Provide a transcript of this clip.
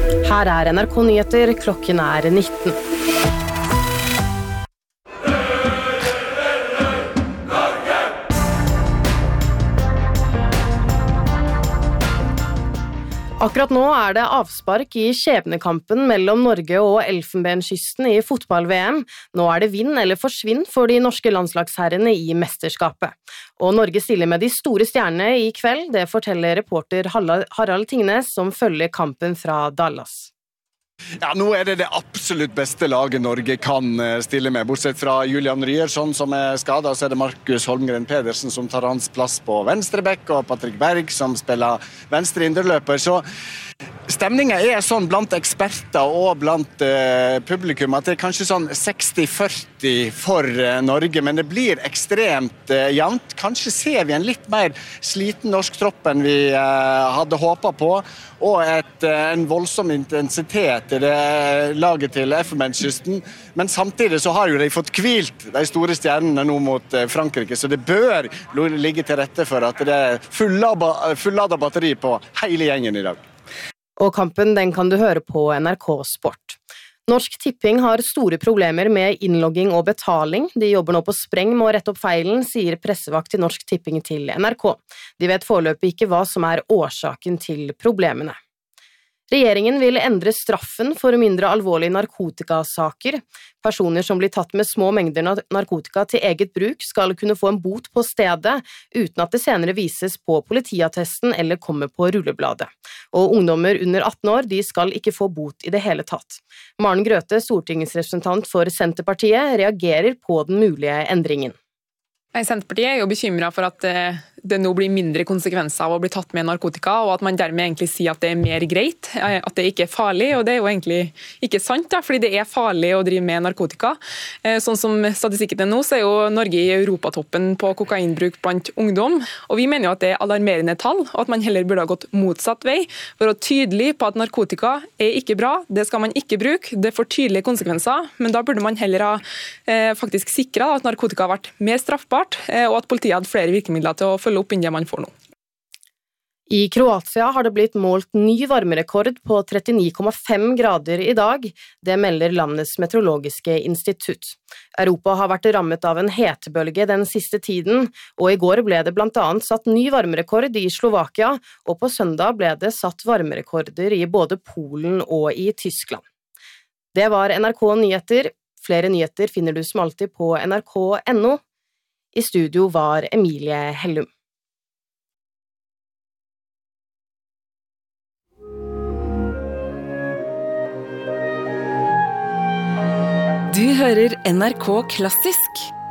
Her er NRK Nyheter, klokken er 19. Akkurat nå er det avspark i skjebnekampen mellom Norge og Elfenbenskysten i fotball-VM. Nå er det vinn eller forsvinn for de norske landslagsherrene i mesterskapet. Og Norge stiller med de store stjernene i kveld, det forteller reporter Harald Tingnes som følger kampen fra Dallas. Ja, nå er det absolutt beste laget Norge kan stille med, bortsett fra Julian Ryerson som er skadet, så er det Markus Holmgren Pedersen som tar hans plass på venstrebekk, og Patrick Berg som spiller venstre indreløper, så stemningen er sånn blant eksperter og blant publikum at det er kanskje sånn 60-40 for Norge, men det blir ekstremt jevnt. Kanskje ser vi en litt mer sliten norsk tropp enn vi hadde håpet på, og en voldsom intensitet i det laget til Elfenbenskysten, men samtidig så har jo de fått hvilt de store stjernene nå mot Frankrike, så det bør ligge til rette for at det er fulladet batteri på hele gjengen i dag. Og kampen den kan du høre på NRK Sport. Norsk Tipping har store problemer med innlogging og betaling. De jobber nå på spreng med å rette opp feilen, sier pressevakt til Norsk Tipping til NRK. De vet foreløpig ikke hva som er årsaken til problemene. Regjeringen vil endre straffen for mindre alvorlige narkotikasaker. Personer som blir tatt med små mengder narkotika til eget bruk skal kunne få en bot på stedet, uten at det senere vises på politiattesten eller kommer på rullebladet. Og ungdommer under 18 år, de skal ikke få bot i det hele tatt. Maren Grøthe, stortingsrepresentant for Senterpartiet, reagerer på den mulige endringen. Senterpartiet er jo bekymret for at det nå blir mindre konsekvenser av å bli tatt med narkotika, og at man dermed egentlig sier at det er mer greit, at det ikke er farlig, og det er jo egentlig ikke sant, da, fordi det er farlig å drive med narkotika. Sånn som statistikken er nå, så er jo Norge i europatoppen på kokainbruk blant ungdom, og vi mener jo at det er alarmerende tall, og at man heller burde ha gått motsatt vei, for å tydelig på at narkotika er ikke bra, det skal man ikke bruke, det får tydelige konsekvenser, men da burde man heller ha faktisk sikret at narkotika har vært mer straffbart, og at politiet hadde flere virkemidler til å følge opp enn det man får nå. I Kroatia har det blitt målt ny varmerekord på 39,5 grader i dag. Det melder landets meteorologiske institutt. Europa har vært rammet av en hetebølge den siste tiden, og i går ble det blant annet satt ny varmerekord i Slovakia, og på søndag ble det satt varmerekorder i både Polen og i Tyskland. Det var NRK Nyheter. Flere nyheter finner du som alltid på nrk.no. I studio var Emilie Hellum. Du hører NRK Klassisk